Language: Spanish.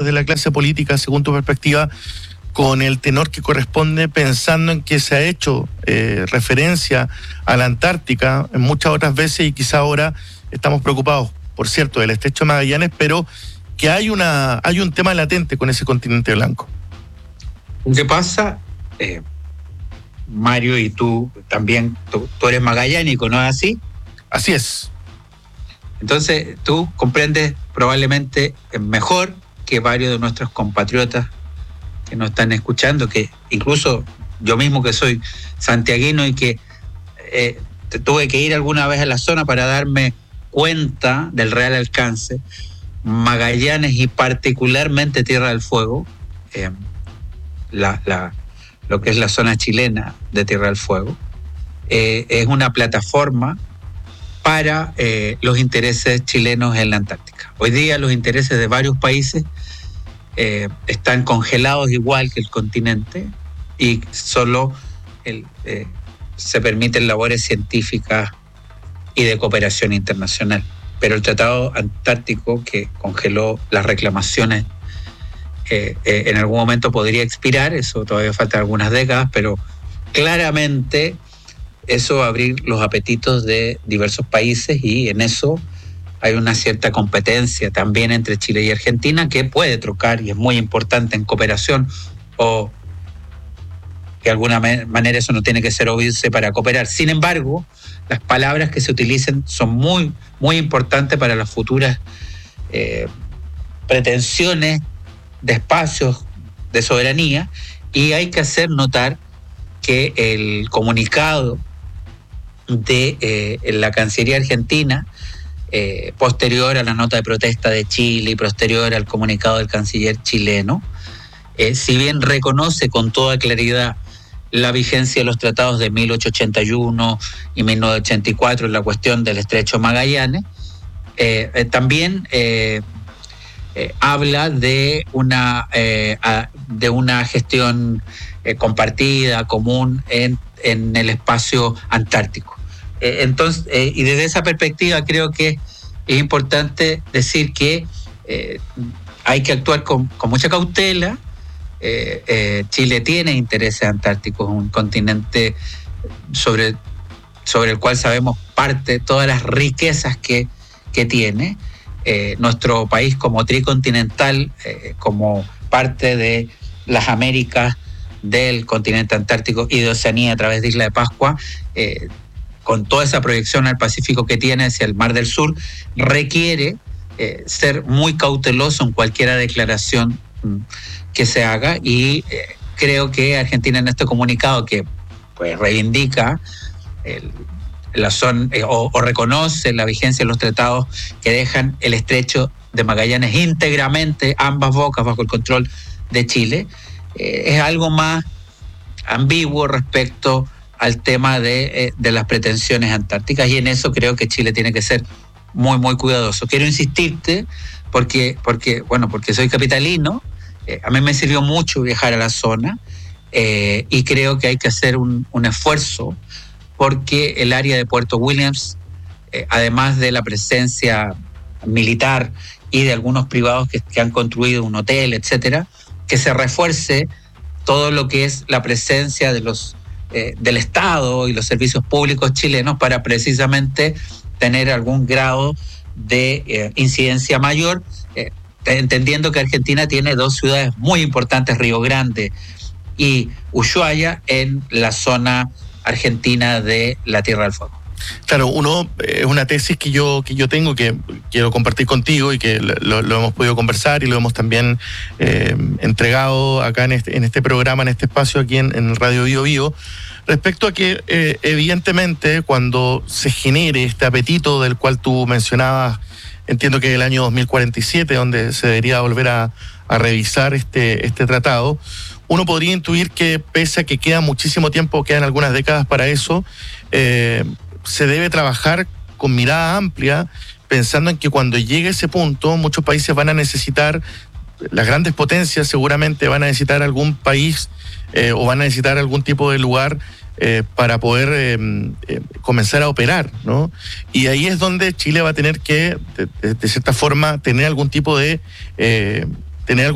desde la clase política, según tu perspectiva, con el tenor que corresponde, pensando en que se ha hecho referencia a la Antártica en muchas otras veces y quizá ahora estamos preocupados, por cierto, del estrecho de Magallanes, pero que hay un tema latente con ese continente blanco? ¿Qué pasa? Mario, y tú también, tú eres magallánico, ¿no es así? Así es. Entonces, tú comprendes probablemente mejor que varios de nuestros compatriotas que nos están escuchando, que incluso yo mismo que soy santiaguino y que tuve que ir alguna vez a la zona para darme cuenta del real alcance. Magallanes y particularmente Tierra del Fuego, lo que es la zona chilena de Tierra del Fuego, es una plataforma para los intereses chilenos en la Antártica. Hoy día los intereses de varios países están congelados igual que el continente y solo se permiten labores científicas y de cooperación internacional. Pero el Tratado Antártico, que congeló las reclamaciones, en algún momento podría expirar, eso todavía falta algunas décadas, pero claramente eso va a abrir los apetitos de diversos países y en eso hay una cierta competencia también entre Chile y Argentina que puede trocar y es muy importante en cooperación, o de alguna manera eso no tiene que ser obviarse para cooperar. Sin embargo, las palabras que se utilicen son muy, muy importantes para las futuras pretensiones de espacios de soberanía, y hay que hacer notar que el comunicado de la Cancillería Argentina, posterior a la nota de protesta de Chile y posterior al comunicado del canciller chileno, si bien reconoce con toda claridad la vigencia de los tratados de 1881 y 1984 en la cuestión del estrecho Magallanes, también habla de una gestión compartida, común en el espacio antártico. Entonces, y desde esa perspectiva creo que es importante decir que hay que actuar con mucha cautela. Chile tiene intereses antárticos, un continente sobre el cual sabemos parte todas las riquezas que tiene. Nuestro país como tricontinental, como parte de las Américas, del continente antártico y de Oceanía a través de Isla de Pascua, con toda esa proyección al Pacífico que tiene hacia el Mar del Sur, requiere ser muy cauteloso en cualquier declaración que se haga, y creo que Argentina en este comunicado, que pues reivindica la zona o reconoce la vigencia de los tratados que dejan el estrecho de Magallanes íntegramente, ambas bocas bajo el control de Chile, es algo más ambiguo respecto al tema de las pretensiones antárticas, y en eso creo que Chile tiene que ser muy, muy cuidadoso. Quiero insistirte porque soy capitalino, a mí me sirvió mucho viajar a la zona, y creo que hay que hacer un esfuerzo porque el área de Puerto Williams, además de la presencia militar y de algunos privados que han construido un hotel, etcétera, que se refuerce todo lo que es la presencia de del Estado y los servicios públicos chilenos para precisamente tener algún grado de incidencia mayor, entendiendo que Argentina tiene dos ciudades muy importantes, Río Grande y Ushuaia, en la zona argentina de la Tierra del Fuego. Claro, es una tesis que yo tengo, que quiero compartir contigo y que lo hemos podido conversar y lo hemos también entregado acá en este programa, en este espacio aquí en Radio Bio Bio, respecto a que evidentemente cuando se genere este apetito del cual tú mencionabas, entiendo que es el año 2047 donde se debería volver a revisar este tratado, uno podría intuir que pese a que queda muchísimo tiempo, quedan algunas décadas para eso, se debe trabajar con mirada amplia, pensando en que cuando llegue ese punto, muchos países van a necesitar, las grandes potencias seguramente van a necesitar algún país o van a necesitar algún tipo de lugar para poder comenzar a operar, ¿no? Y ahí es donde Chile va a tener que, de cierta forma, tener algún tipo de